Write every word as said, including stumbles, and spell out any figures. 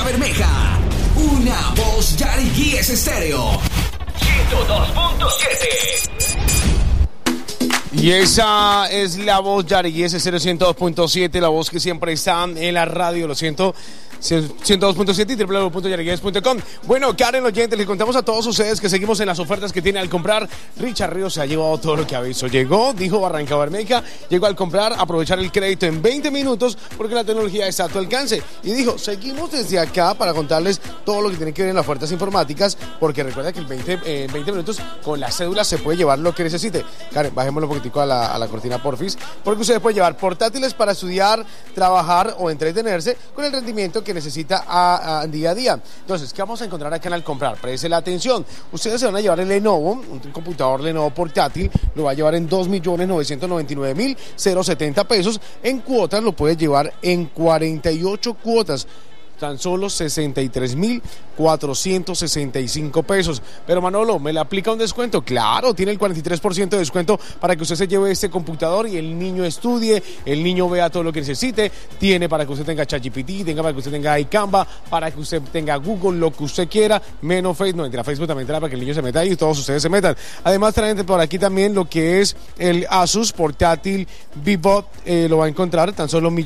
Bermeja. Una voz Yari Guíes Estéreo. ciento dos punto siete. Y esa es la voz Yari Guíes Estéreo ciento dos punto siete, la voz que siempre está en la radio, lo siento. ciento dos punto siete y doble u doble u doble u punto yari guíes punto com. Bueno, Karen oyentes, les contamos a todos ustedes que seguimos en las ofertas que tiene al comprar. Richard Ríos se ha llevado todo lo que avisó. Llegó, dijo Barranca Bermeja, llegó al comprar, aprovechar el crédito en veinte minutos porque la tecnología está a tu alcance. Y dijo, seguimos desde acá para contarles todo lo que tiene que ver en las ofertas informáticas, porque recuerda que en veinte, eh, veinte minutos con la cédula se puede llevar lo que necesite. Karen, bajémoslo un poquitico a la, a la cortina, porfis, porque ustedes pueden llevar portátiles para estudiar, trabajar o entretenerse con el rendimiento que necesita a, a día a día. Entonces, ¿qué vamos a encontrar acá en el comprar? Preste la atención. Ustedes se van a llevar el Lenovo, un computador Lenovo portátil, lo va a llevar en dos millones novecientos noventa y nueve mil setenta pesos. En cuotas lo puede llevar en cuarenta y ocho cuotas. Tan solo sesenta y tres mil cuatrocientos sesenta y cinco pesos. Pero Manolo, ¿me le aplica un descuento? Claro, tiene el cuarenta y tres por ciento de descuento para que usted se lleve este computador y el niño estudie, el niño vea todo lo que necesite. Tiene para que usted tenga ChatGPT, tenga para que usted tenga iCanva, para que usted tenga Google, lo que usted quiera, menos Facebook, no, entre Facebook también trae para que el niño se meta ahí y todos ustedes se metan. Además traen por aquí también lo que es el Asus portátil VivoBook, eh, lo va a encontrar tan solo